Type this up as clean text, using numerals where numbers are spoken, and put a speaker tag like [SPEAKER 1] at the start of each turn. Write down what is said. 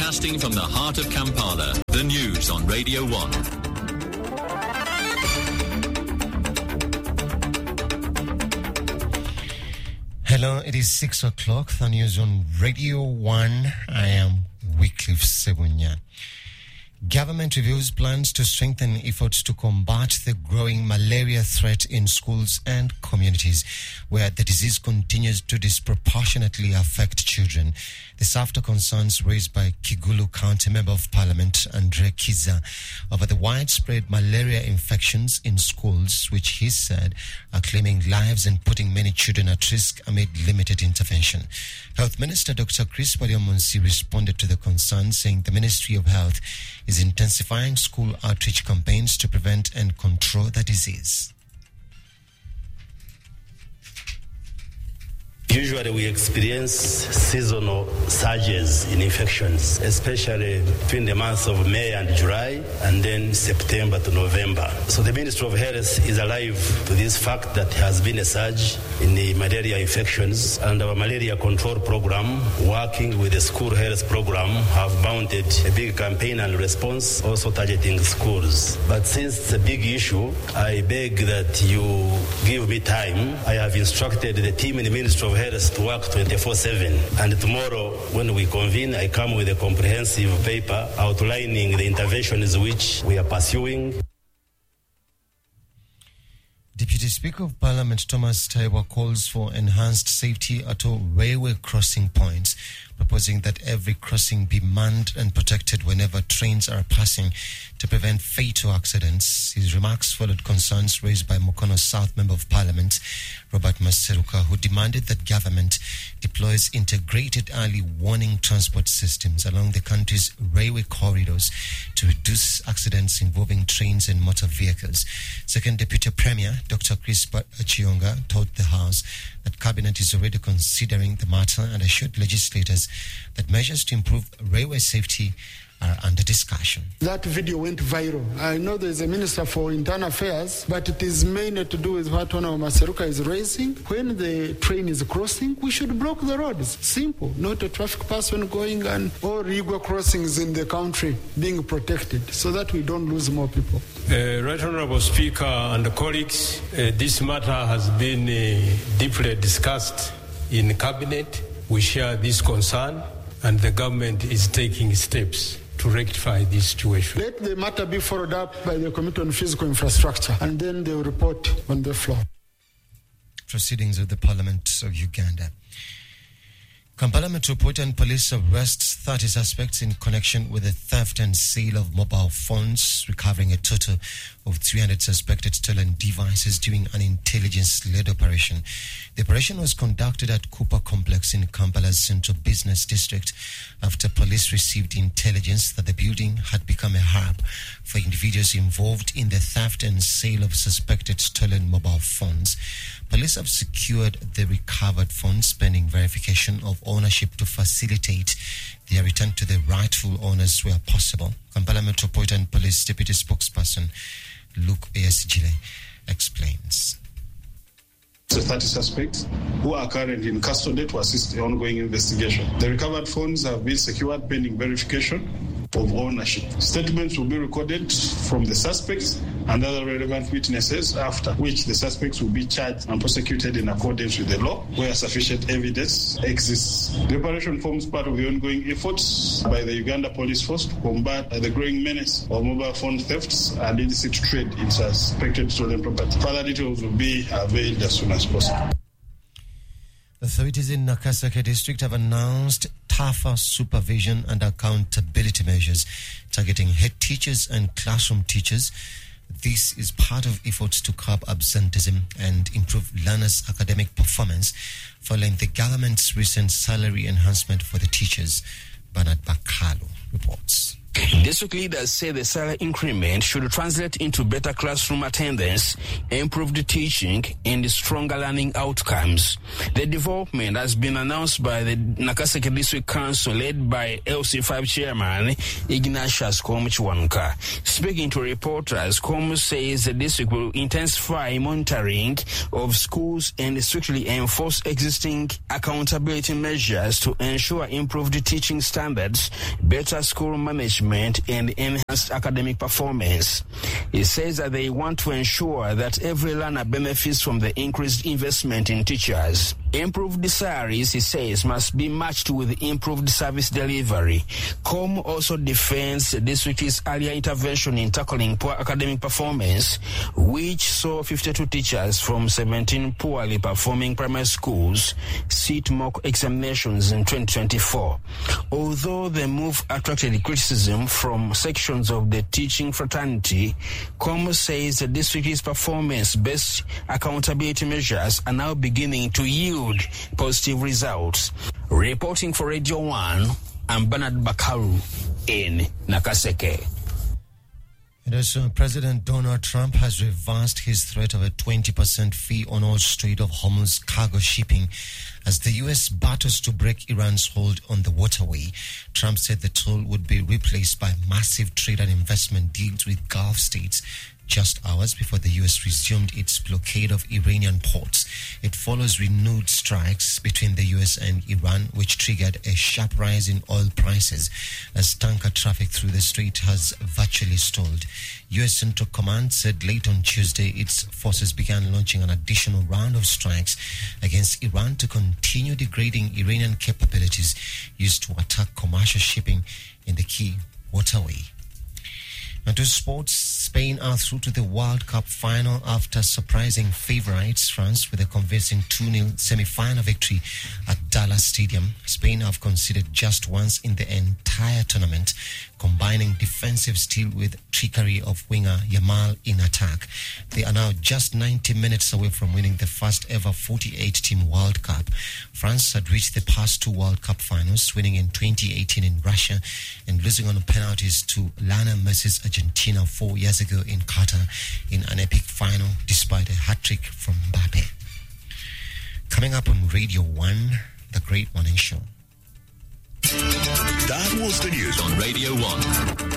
[SPEAKER 1] Broadcasting from the heart of Kampala, the news on Radio 1.
[SPEAKER 2] Hello, it is 6 o'clock. The news on Radio 1. I am Wycliffe Segunya. Government reviews plans to strengthen efforts to combat the growing malaria threat in schools and communities where the disease continues to disproportionately affect children. This after concerns raised by Kigulu County Member of Parliament Andre Kiza over the widespread malaria infections in schools, which he said are claiming lives and putting many children at risk amid limited intervention. Health Minister Dr. Chris Waliamunsi responded to the concern, saying the Ministry of Health is intensifying school outreach campaigns to prevent and control the disease.
[SPEAKER 3] Usually we experience seasonal surges in infections, especially between the months of May and July, and then September to November. So the Ministry of Health is alive to this fact that there has been a surge in the malaria infections, and our malaria control program, working with the school health program, have mounted a big campaign and response, also targeting schools. But since it's a big issue, I beg that you give me time. I have instructed the team in the Ministry of Health to work 24/7, and tomorrow when we convene, I come with a comprehensive paper outlining the interventions which we are pursuing.
[SPEAKER 2] Deputy Speaker of Parliament Thomas Taiwa calls for enhanced safety at all railway crossing points, proposing that every crossing be manned and protected whenever trains are passing to prevent fatal accidents. His remarks followed concerns raised by Mukono South Member of Parliament Robert Maseruka, who demanded that government deploys integrated early warning transport systems along the country's railway corridors to reduce accidents involving trains and motor vehicles. Second Deputy Premier Dr. Chris Chionga told the House that Cabinet is already considering the matter and assured legislators that measures to improve railway safety are under discussion.
[SPEAKER 4] That video went viral. I know there is a Minister for Internal Affairs, but it is mainly to do with what Honorable Maseruka is raising. When the train is crossing, we should block the roads. Simple. Not a traffic person going and all regular crossings in the country being protected so that we don't lose more people.
[SPEAKER 5] Right Honorable Speaker and colleagues, this matter has been deeply discussed in Cabinet. We share this concern and the government is taking steps to rectify this situation.
[SPEAKER 4] Let the matter be followed up by the Committee on Physical Infrastructure, and then they will report on the floor.
[SPEAKER 2] Proceedings of the Parliament of Uganda. Kampala Metropolitan Police arrests 30 suspects in connection with the theft and sale of mobile phones, recovering a total of 300 suspected stolen devices during an intelligence-led operation. The operation was conducted at Cooper Complex in Kampala's Central Business District after police received intelligence that the building had become a hub for individuals involved in the theft and sale of suspected stolen mobile phones. Police have secured the recovered phones pending verification of ownership to facilitate their return to the rightful owners where possible. Kampala Metropolitan Police Deputy Spokesperson Luke Esgile explains.
[SPEAKER 6] The 30 suspects who are currently in custody to assist the ongoing investigation. The recovered phones have been secured pending verification of ownership. Statements will be recorded from the suspects and other relevant witnesses, after which the suspects will be charged and prosecuted in accordance with the law where sufficient evidence exists. The operation forms part of the ongoing efforts by the Uganda Police Force to combat the growing menace of mobile phone thefts and illicit trade in suspected stolen property. Further details will be availed as soon as possible.
[SPEAKER 2] Authorities in Nakaseke district have announced tougher supervision and accountability measures targeting head teachers and classroom teachers. This is part of efforts to curb absenteeism and improve learners' academic performance following the government's recent salary enhancement for the teachers. Bernard Bakalo reports.
[SPEAKER 7] District leaders say the salary increment should translate into better classroom attendance, improved teaching, and stronger learning outcomes. The development has been announced by the Nakaseke District Council led by LC5 Chairman Ignatius Komuchwanka. Speaking to reporters, Komu says the district will intensify monitoring of schools and strictly enforce existing accountability measures to ensure improved teaching standards, better school management, and enhanced academic performance. He says that they want to ensure that every learner benefits from the increased investment in teachers. Improved salaries, he says, must be matched with improved service delivery. COM also defends the district's earlier intervention in tackling poor academic performance, which saw 52 teachers from 17 poorly performing primary schools sit mock examinations in 2024. Although the move attracted criticism from sections of the teaching fraternity, COM says the district's performance-based accountability measures are now beginning to yield positive results. Reporting for Radio 1, I'm Bernard Bakaru in Nakaseke.
[SPEAKER 2] And also, President Donald Trump has reversed his threat of a 20% fee on all Strait of Hormuz cargo shipping as the U.S. battles to break Iran's hold on the waterway. Trump said the toll would be replaced by massive trade and investment deals with Gulf states just hours before the U.S. resumed its blockade of Iranian ports. It follows renewed strikes between the U.S. and Iran, which triggered a sharp rise in oil prices as tanker traffic through the strait has virtually stalled. U.S. Central Command said late on Tuesday its forces began launching an additional round of strikes against Iran to continue degrading Iranian capabilities used to attack commercial shipping in the key waterway. And to sports, Spain are through to the World Cup final after surprising favourites France with a convincing 2-0 semi-final victory at Dallas Stadium. Spain have conceded just once in the entire tournament, combining defensive skill with trickery of winger Yamal in attack. They are now just 90 minutes away from winning the first ever 48-team World Cup. France had reached the past two World Cup finals, winning in 2018 in Russia and losing on penalties to Lionel Messi's Argentina 4 years ago in Qatar in an epic final despite a hat-trick from Mbappe. Coming up on Radio 1, The Great Morning Show.
[SPEAKER 1] That was the news on Radio 1.